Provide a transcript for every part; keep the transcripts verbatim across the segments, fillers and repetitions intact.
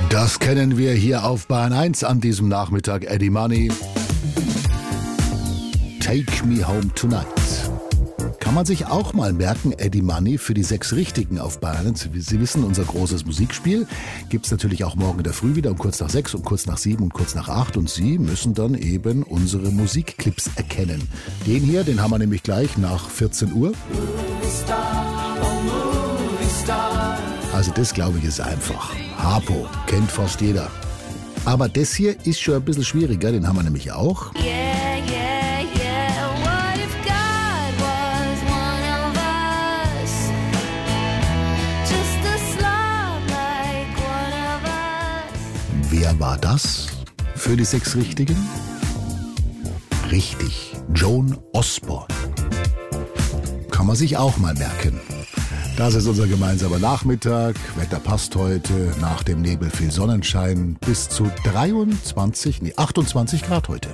Das kennen wir hier auf Bahn eins an diesem Nachmittag. Eddie Money. Take Me Home Tonight. Kann man sich auch mal merken, Eddie Money für die sechs Richtigen auf Bahn eins. Sie wissen, unser großes Musikspiel gibt es natürlich auch morgen in der Früh wieder um kurz nach sechs, um kurz nach sieben und kurz nach acht. Und Sie müssen dann eben unsere Musikclips erkennen. Den hier, den haben wir nämlich gleich nach vierzehn Uhr. Also das, glaube ich, ist einfach. Harpo, kennt fast jeder. Aber das hier ist schon ein bisschen schwieriger, den haben wir nämlich auch. Yeah, yeah, yeah. What if God was one of us? Just a slob like one of us. Wer war das für die sechs Richtigen? Richtig, Joan Osborne. Kann man sich auch mal merken. Das ist unser gemeinsamer Nachmittag. Wetter passt heute. Nach dem Nebel viel Sonnenschein. Bis zu dreiundzwanzig, nee, achtundzwanzig Grad heute.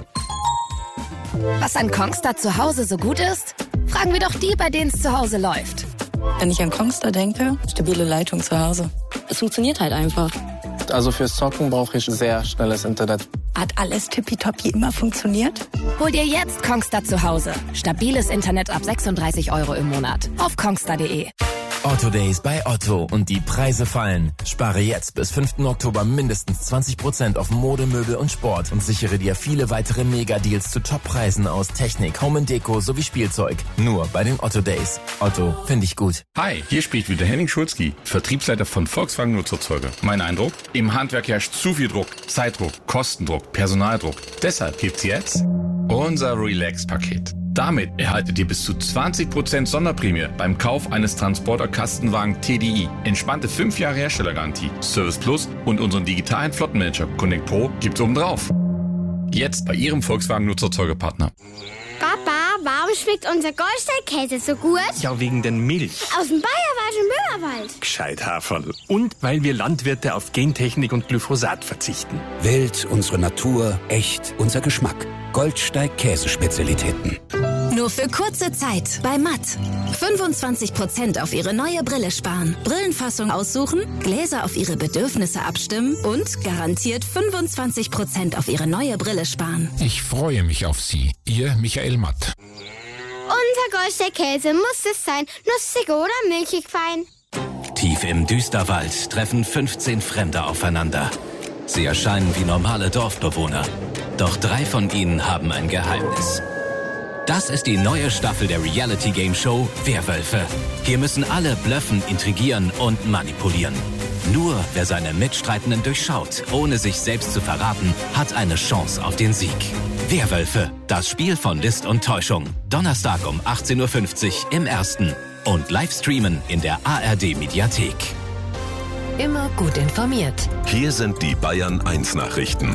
Was an Kongstar zu Hause so gut ist? Fragen wir doch die, bei denen es zu Hause läuft. Wenn ich an Kongstar denke, stabile Leitung zu Hause. Es funktioniert halt einfach. Also fürs Zocken brauche ich sehr schnelles Internet. Hat alles tippitoppi immer funktioniert? Hol dir jetzt Kongstar zu Hause. Stabiles Internet ab sechsunddreißig Euro im Monat. Auf kongstar punkt de. Otto Days bei Otto und die Preise fallen. Spare jetzt bis fünften Oktober mindestens zwanzig Prozent auf Mode, Möbel und Sport und sichere dir viele weitere Mega-Deals zu Top-Preisen aus Technik, Home and Deko sowie Spielzeug. Nur bei den Otto Days. Otto, finde ich gut. Hi, hier spricht wieder Henning Schulzki, Vertriebsleiter von Volkswagen Nutzerzeuger. Mein Eindruck? Im Handwerk herrscht zu viel Druck, Zeitdruck, Kostendruck, Personaldruck. Deshalb gibt's jetzt unser Relax-Paket. Damit erhaltet ihr bis zu zwanzig Prozent Sonderprämie beim Kauf eines Transporter-Kastenwagen T D I. Entspannte fünf Jahre Herstellergarantie, Service Plus und unseren digitalen Flottenmanager Connect Pro gibt's obendrauf. Jetzt bei Ihrem Volkswagen-Nutzerzeugerpartner. Papa, warum schmeckt unser Goldstein-Käse so gut? Ja, wegen den Milch. Aus dem Bayerischen Müllerwald. Gescheit Haferl. Und weil wir Landwirte auf Gentechnik und Glyphosat verzichten. Wild, unsere Natur, echt, unser Geschmack. Goldsteig Käsespezialitäten. Nur für kurze Zeit bei Matt. fünfundzwanzig Prozent auf Ihre neue Brille sparen. Brillenfassung aussuchen, Gläser auf Ihre Bedürfnisse abstimmen und garantiert fünfundzwanzig Prozent auf Ihre neue Brille sparen. Ich freue mich auf Sie. Ihr Michael Matt. Unser Goldstein-Käse muss es sein. Nussig oder milchig fein. Tief im Düsterwald treffen fünfzehn Fremde aufeinander. Sie erscheinen wie normale Dorfbewohner. Doch drei von ihnen haben ein Geheimnis. Das ist die neue Staffel der Reality-Game-Show Werwölfe. Hier müssen alle blöffen, intrigieren und manipulieren. Nur wer seine Mitstreitenden durchschaut, ohne sich selbst zu verraten, hat eine Chance auf den Sieg. Werwölfe, das Spiel von List und Täuschung. Donnerstag um achtzehn Uhr fünfzig im Ersten. Und live streamen in der A R D-Mediathek. Immer gut informiert. Hier sind die Bayern eins Nachrichten.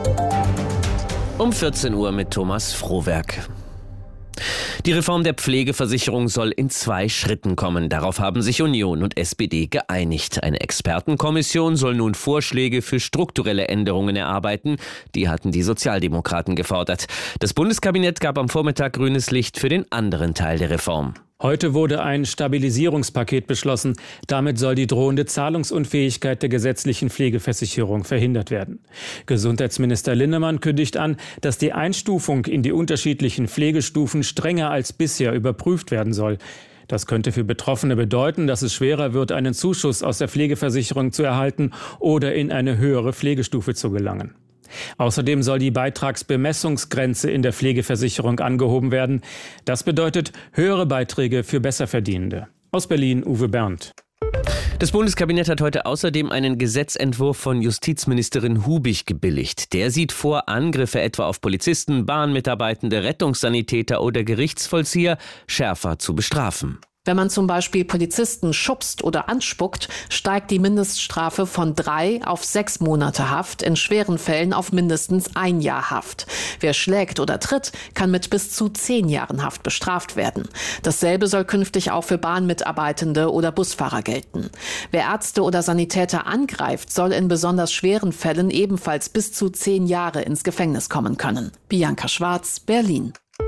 Um vierzehn Uhr mit Thomas Frohwerk. Die Reform der Pflegeversicherung soll in zwei Schritten kommen. Darauf haben sich Union und S P D geeinigt. Eine Expertenkommission soll nun Vorschläge für strukturelle Änderungen erarbeiten. Die hatten die Sozialdemokraten gefordert. Das Bundeskabinett gab am Vormittag grünes Licht für den anderen Teil der Reform. Heute wurde ein Stabilisierungspaket beschlossen. Damit soll die drohende Zahlungsunfähigkeit der gesetzlichen Pflegeversicherung verhindert werden. Gesundheitsminister Linnemann kündigt an, dass die Einstufung in die unterschiedlichen Pflegestufen strenger als bisher überprüft werden soll. Das könnte für Betroffene bedeuten, dass es schwerer wird, einen Zuschuss aus der Pflegeversicherung zu erhalten oder in eine höhere Pflegestufe zu gelangen. Außerdem soll die Beitragsbemessungsgrenze in der Pflegeversicherung angehoben werden. Das bedeutet höhere Beiträge für Besserverdienende. Aus Berlin, Uwe Berndt. Das Bundeskabinett hat heute außerdem einen Gesetzentwurf von Justizministerin Hubig gebilligt. Der sieht vor, Angriffe etwa auf Polizisten, Bahnmitarbeitende, Rettungssanitäter oder Gerichtsvollzieher schärfer zu bestrafen. Wenn man zum Beispiel Polizisten schubst oder anspuckt, steigt die Mindeststrafe von drei auf sechs Monate Haft, in schweren Fällen auf mindestens ein Jahr Haft. Wer schlägt oder tritt, kann mit bis zu zehn Jahren Haft bestraft werden. Dasselbe soll künftig auch für Bahnmitarbeitende oder Busfahrer gelten. Wer Ärzte oder Sanitäter angreift, soll in besonders schweren Fällen ebenfalls bis zu zehn Jahre ins Gefängnis kommen können. Bianca Schwarz, Berlin.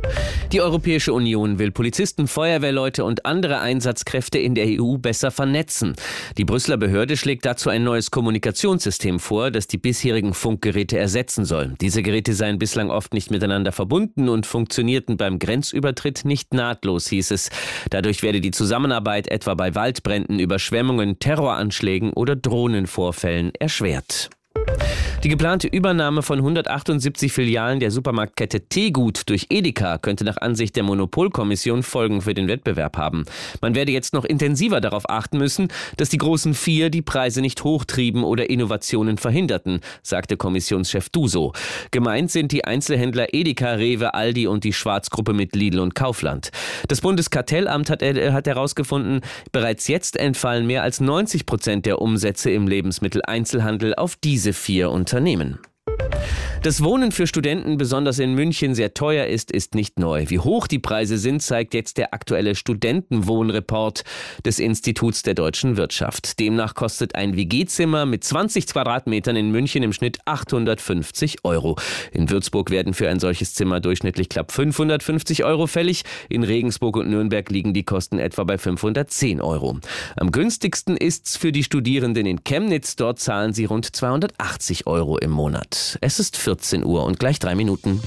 Die Europäische Union will Polizisten, Feuerwehrleute und andere Einsatzkräfte in der E U besser vernetzen. Die Brüsseler Behörde schlägt dazu ein neues Kommunikationssystem vor, das die bisherigen Funkgeräte ersetzen soll. Diese Geräte seien bislang oft nicht miteinander verbunden und funktionierten beim Grenzübertritt nicht nahtlos, hieß es. Dadurch werde die Zusammenarbeit etwa bei Waldbränden, Überschwemmungen, Terroranschlägen oder Drohnenvorfällen erschwert. Die geplante Übernahme von hundertachtundsiebzig Filialen der Supermarktkette Tegut durch Edeka könnte nach Ansicht der Monopolkommission Folgen für den Wettbewerb haben. Man werde jetzt noch intensiver darauf achten müssen, dass die großen Vier die Preise nicht hochtrieben oder Innovationen verhinderten, sagte Kommissionschef Duso. Gemeint sind die Einzelhändler Edeka, Rewe, Aldi und die Schwarzgruppe mit Lidl und Kaufland. Das Bundeskartellamt hat, äh, hat herausgefunden, bereits jetzt entfallen mehr als neunzig Prozent der Umsätze im Lebensmitteleinzelhandel auf diese vier Unternehmen. Dass Wohnen für Studenten besonders in München sehr teuer ist, ist nicht neu. Wie hoch die Preise sind, zeigt jetzt der aktuelle Studentenwohnreport des Instituts der deutschen Wirtschaft. Demnach kostet ein W G-Zimmer mit zwanzig Quadratmetern in München im Schnitt achthundertfünfzig Euro. In Würzburg werden für ein solches Zimmer durchschnittlich knapp fünfhundertfünfzig Euro fällig. In Regensburg und Nürnberg liegen die Kosten etwa bei fünfhundertzehn Euro. Am günstigsten ist's für die Studierenden in Chemnitz. Dort zahlen sie rund zweihundertachtzig Euro im Monat. Es ist vierzehn Uhr und gleich drei Minuten.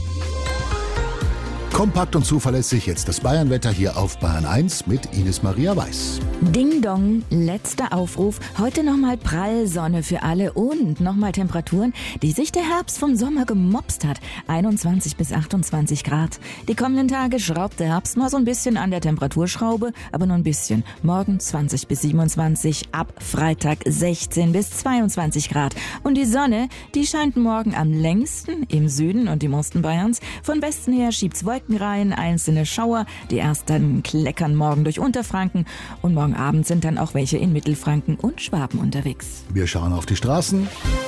Kompakt und zuverlässig jetzt das Bayernwetter hier auf Bayern eins mit Ines Maria Weiß. Ding Dong, letzter Aufruf. Heute nochmal prall Sonne für alle und nochmal Temperaturen, die sich der Herbst vom Sommer gemopst hat. einundzwanzig bis achtundzwanzig Grad. Die kommenden Tage schraubt der Herbst mal so ein bisschen an der Temperaturschraube, aber nur ein bisschen. Morgen zwanzig bis siebenundzwanzig, ab Freitag sechzehn bis zweiundzwanzig Grad. Und die Sonne, die scheint morgen am längsten im Süden und im Osten Bayerns. Von Westen her schiebt's Wolken rein, einzelne Schauer. Die ersten kleckern morgen durch Unterfranken und morgen Abend sind dann auch welche in Mittelfranken und Schwaben unterwegs. Wir schauen auf die Straßen.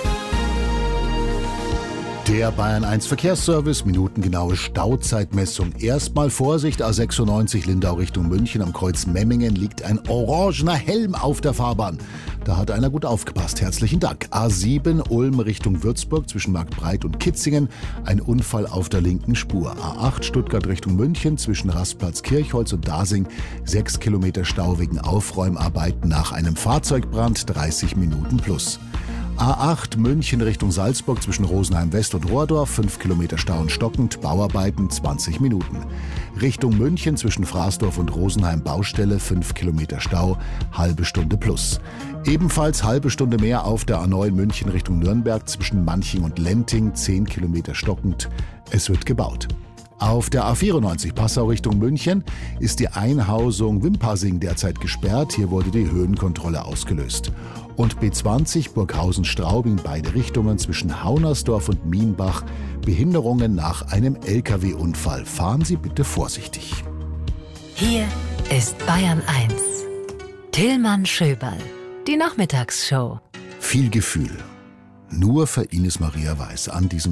Der Bayern eins Verkehrsservice, minutengenaue Stauzeitmessung. Erstmal Vorsicht, A sechsundneunzig Lindau Richtung München. Am Kreuz Memmingen liegt ein orangener Helm auf der Fahrbahn. Da hat einer gut aufgepasst. Herzlichen Dank. A sieben Ulm Richtung Würzburg zwischen Marktbreit und Kitzingen. Ein Unfall auf der linken Spur. A acht Stuttgart Richtung München zwischen Rastplatz Kirchholz und Dasing. Sechs Kilometer Stau wegen Aufräumarbeiten nach einem Fahrzeugbrand. dreißig Minuten plus. A acht München Richtung Salzburg zwischen Rosenheim West und Rohrdorf, fünf Kilometer Stau und stockend, Bauarbeiten zwanzig Minuten. Richtung München zwischen Fraßdorf und Rosenheim Baustelle, fünf Kilometer Stau, halbe Stunde plus. Ebenfalls halbe Stunde mehr auf der A neun München Richtung Nürnberg zwischen Manching und Lenting, zehn Kilometer stockend, es wird gebaut. Auf der A vierundneunzig Passau Richtung München ist die Einhausung Wimpassing derzeit gesperrt. Hier wurde die Höhenkontrolle ausgelöst. Und B zwanzig Burghausen-Straubing beide Richtungen zwischen Haunersdorf und Mienbach. Behinderungen nach einem L K W-Unfall. Fahren Sie bitte vorsichtig. Hier ist Bayern eins. Tillmann Schöberl. Die Nachmittagsshow. Viel Gefühl. Nur für Ines Maria Weiß an diesem